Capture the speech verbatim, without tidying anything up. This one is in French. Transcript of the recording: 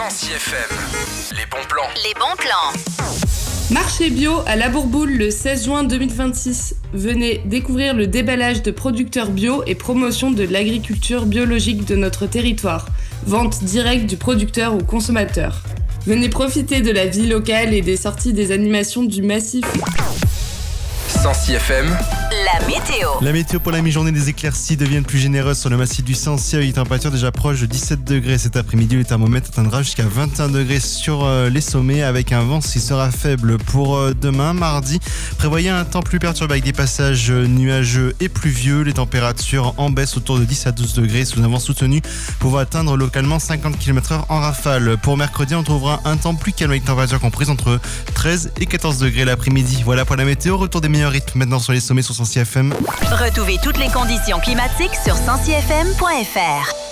Sancy F M. Les bons plans. Les bons plans. Marché bio à La Bourboule le seize juin deux mille vingt-six. Venez découvrir le déballage de producteurs bio et promotion de l'agriculture biologique de notre territoire. Vente directe du producteur au consommateur. Venez profiter de la vie locale et des sorties des animations du massif. Sancy F M. La météo. La météo pour la mi-journée, les éclaircies deviennent plus généreuses sur le massif du Sancy avec une température déjà proche de dix-sept degrés. Cet après-midi, le thermomètre atteindra jusqu'à vingt et un degrés sur euh, les sommets avec un vent qui sera faible. Pour euh, demain, mardi, prévoyez un temps plus perturbé avec des passages nuageux et pluvieux. Les températures en baisse autour de dix à douze degrés sous un vent soutenu pouvant atteindre localement cinquante kilomètres heure en rafale. Pour mercredi, on trouvera un temps plus calme avec une température comprise entre treize et quatorze degrés l'après-midi. Voilà pour la météo. Retour des meilleurs rythmes maintenant sur les sommets sur Sancy F M. Retrouvez toutes les conditions climatiques sur sancy f m point f r.